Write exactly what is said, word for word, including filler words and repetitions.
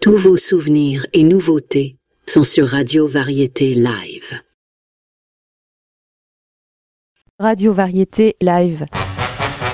Tous vos souvenirs et nouveautés sont sur Radio Variété Live. Radio Variété Live.